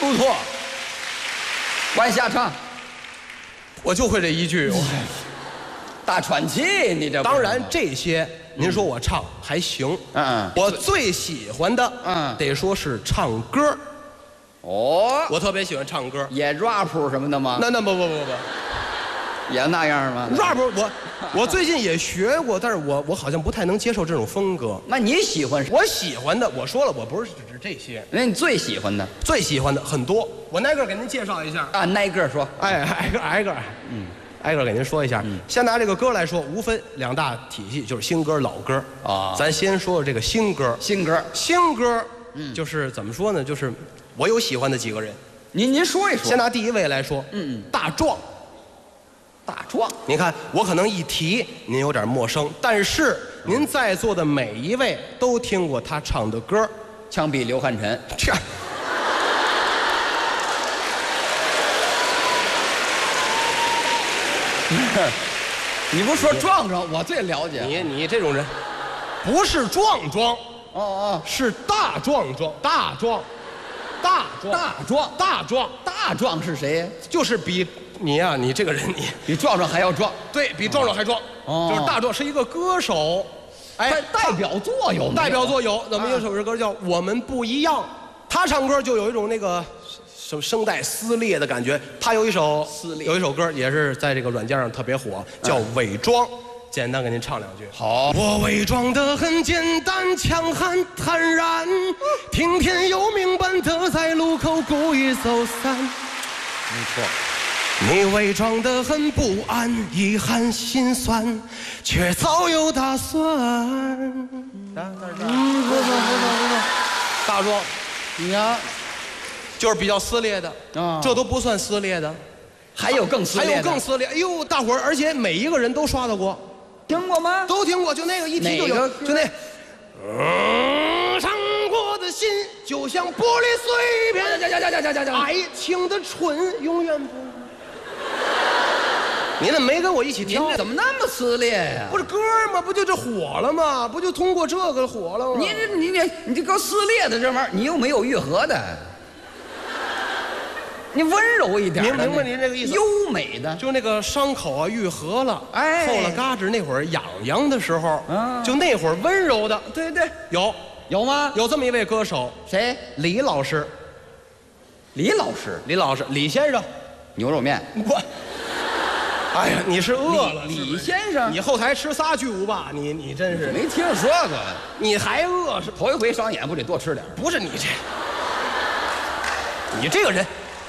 不错。往下唱， 我就会这一句。 大喘气，你这当然这些您说我唱还行，我最喜欢的，得说是唱歌。 哦， 我特别喜欢唱歌， 也 rap 什么的吗？ 那不， 也那样吗 ？rap 我最近也学过，但是我好像不太能接受这种风格。 那你喜欢什么？ 我喜欢的，我说了，我不是指这些。 那你最喜欢的？ 最喜欢的很多，我挨个给您介绍一下。 按挨个说。 哎，挨个，挨个给您说一下。先拿这个歌来说，无分两大体系，就是新歌、老歌啊。咱先说这个新歌。新歌，就是怎么说呢？就是我有喜欢的几个人。 您说一说。 先拿第一位来说，大壮。您看，我可能一提您有点陌生，但是您在座的每一位都听过他唱的歌。 枪毙刘汉臣。 这。 你不说壮壮，我最了解。 你这种人，不是壮，是大壮， 大壮是谁？ 就是比你呀，你这个人你比壮壮还要壮。 对比壮壮还壮，就是大壮是一个歌手。 哎，代表作有怎么有首歌叫《我们不一样》，他唱歌就有一种那个声带撕裂的感觉。他有一首歌也是在这个软件上特别火，叫《伪装》。简单给您唱两句。 好， 我伪装得很简单，强悍坦然，听天由命般的在路口故意走散。 没错。 你伪装得很不安，遗憾心酸，却早有打算。大壮， 你呀， 就是比较撕裂的啊，这都不算撕裂的， 还有更撕裂。 哎呦，大伙儿，而且每一个人都刷到过， 听过吗？ 都听过，就那个一提就有，就那。伤过的心就像玻璃碎片，爱情的唇永远不。你怎么没跟我一起跳？ 您怎么那么撕裂呀？ 不是歌吗？不就这火了吗？不就通过这个火了吗？ 你这个撕裂的这玩意儿，你又没有愈合的，你温柔一点。 明白您这个意思？ 优美的， 就那个伤口啊愈合了， 哎， 后了嘎吱那会儿痒的时候，就那会儿温柔的。 对， 有吗？ 有这么一位歌手， 谁？ 李老师。李先生， 牛肉面。 我。哎呀，你是饿了， 李先生， 你后台吃仨巨无霸，你真是没听说过， 你还饿是头一回上演，不得多吃点？ 不是你这个人，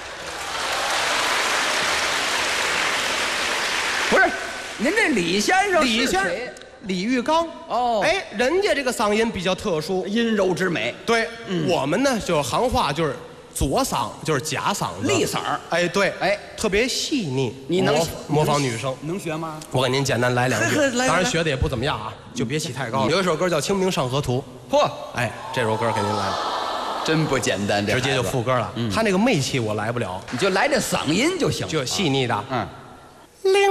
不是您这李先生， 李玉刚哦，哎，人家这个嗓音比较特殊， 阴柔之美。 对，我们呢就行话就是。左嗓就是假嗓子， 立嗓， 哎，对，哎，特别细腻。 你能模仿女生？ 能学吗？ 我给您简单来两句，当然学的也不怎么样啊，就别起太高了。有一首歌叫《清明上河图》， 嚯， 哎，这首歌给您来， 真不简单， 直接就副歌了。他那个媚气我来不了， 你就来这嗓音就行， 就细腻的，